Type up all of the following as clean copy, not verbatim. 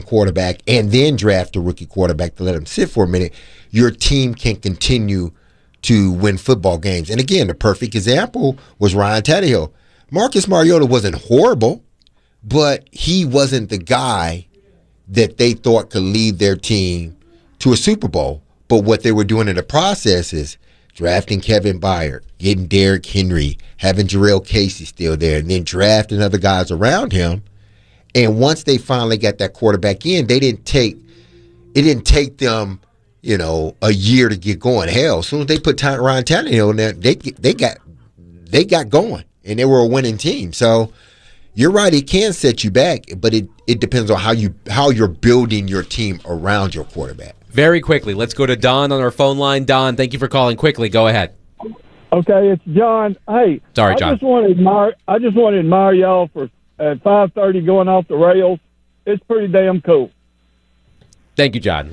quarterback and then draft a rookie quarterback to let him sit for a minute, your team can continue to win football games. And again, the perfect example was Ryan Tannehill. Marcus Mariota wasn't horrible, but he wasn't the guy that they thought could lead their team to a Super Bowl. But what they were doing in the process is drafting Kevin Byard, getting Derrick Henry, having Jarrell Casey still there, and then drafting other guys around him. And once they finally got that quarterback in, it didn't take them, a year to get going. Hell, as soon as they put Ryan Tannehill in there, they got going, and they were a winning team. So you're right, it can set you back, but it depends on how you're building your team around your quarterback. Very quickly, let's go to Don on our phone line. Don, thank you for calling quickly. Go ahead. Okay, it's John. Hey, sorry, John. I just want to admire y'all for at 5:30 going off the rails. It's pretty damn cool. Thank you, John.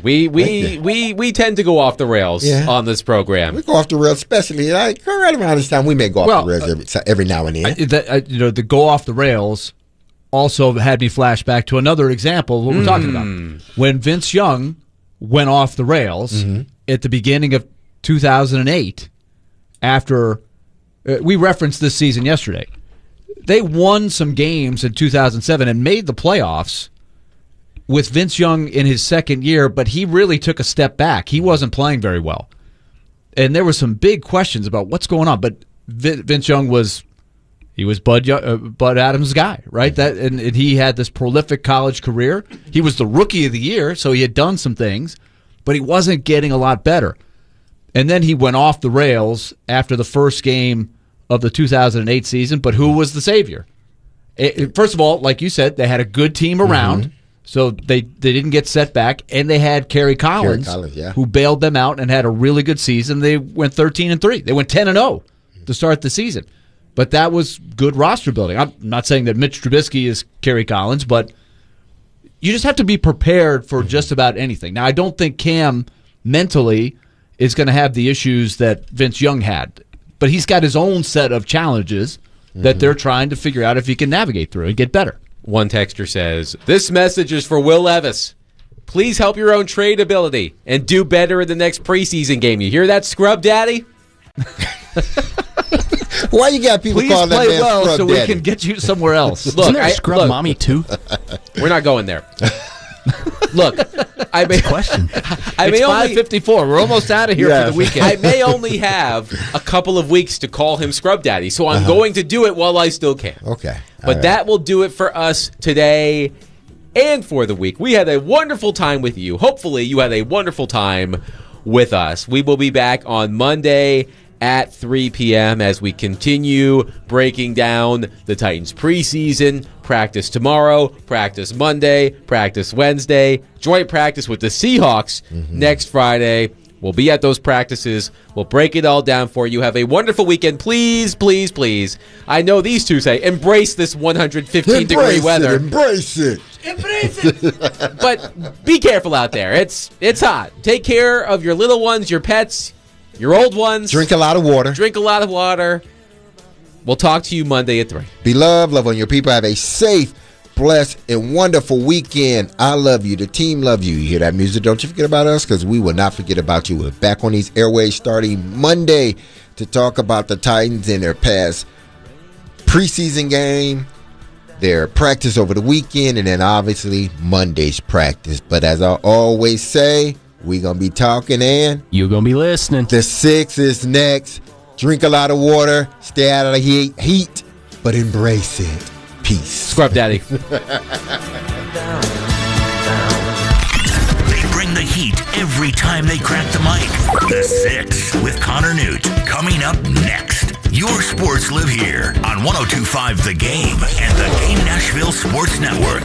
We tend to go off the rails on this program. We go off the rails, especially right around this time. We may go off the rails every now and then. The go off the rails also had me flash back to another example of what we're talking about. When Vince Young went off the rails at the beginning of 2008, after we referenced this season yesterday, they won some games in 2007 and made the playoffs with Vince Young in his second year, but he really took a step back. He wasn't playing very well. And there were some big questions about what's going on, but Vince Young was Bud Adams' guy, right? And he had this prolific college career. He was the rookie of the year, so he had done some things, but he wasn't getting a lot better. And then he went off the rails after the first game of the 2008 season, but who was the savior? First of all, like you said, they had a good team around, so they didn't get set back, and they had Kerry Collins who bailed them out and had a really good season. They went 13-3. They went 10-0 to start the season. But that was good roster building. I'm not saying that Mitch Trubisky is Kerry Collins, but you just have to be prepared for just about anything. Now, I don't think Cam mentally is going to have the issues that Vince Young had, but he's got his own set of challenges that they're trying to figure out if he can navigate through and get better. One texter says, this message is for Will Levis. Please help your own trade ability and do better in the next preseason game. You hear that, Scrub Daddy? Why you got people calling that man Please play well Scrub so Daddy? we can get you somewhere else. Isn't there a Scrub Mommy too? We're not going there. Look, I may question. I may only 5:54. We're almost out of here for the weekend. I may only have a couple of weeks to call him Scrub Daddy, so I'm going to do it while I still can. Okay. But that will do it for us today and for the week. We had a wonderful time with you. Hopefully you had a wonderful time with us. We will be back on Monday at 3 p.m. as we continue breaking down the Titans preseason. Practice tomorrow, practice Monday, practice Wednesday, joint practice with the Seahawks next Friday. We'll be at those practices. We'll break it all down for you. Have a wonderful weekend. Please, please, please. I know these two say, embrace this 115-degree weather. Embrace it. Embrace it. But be careful out there. It's hot. Take care of your little ones, your pets, your old ones. Drink a lot of water. Drink a lot of water. We'll talk to you Monday at 3. Be loved. Love on your people. Have a safe, blessed, and wonderful weekend. I love you. The team love you. You hear that music? Don't you forget about us, because we will not forget about you. We're back on these airways starting Monday to talk about the Titans and their past preseason game, their practice over the weekend, and then obviously Monday's practice. But as I always say, we're going to be talking, and you're going to be listening. The 6 is next. Drink a lot of water. Stay out of the heat, but embrace it. Peace. Scrub Daddy. They bring the heat every time they crack the mic. The 6 with Connor Newt. Coming up next. Your sports live here on 102.5 The Game and the Game Nashville Sports Network.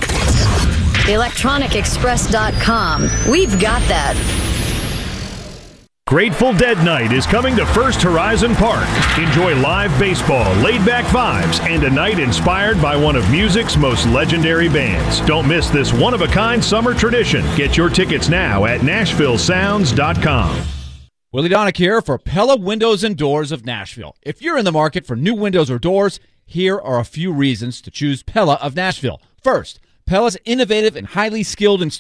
ElectronicExpress.com. We've got that. Grateful Dead Night is coming to First Horizon Park. Enjoy live baseball, laid-back vibes, and a night inspired by one of music's most legendary bands. Don't miss this one-of-a-kind summer tradition. Get your tickets now at NashvilleSounds.com. Willie Donick here for Pella Windows and Doors of Nashville. If you're in the market for new windows or doors, here are a few reasons to choose Pella of Nashville. First, Pella's innovative and highly skilled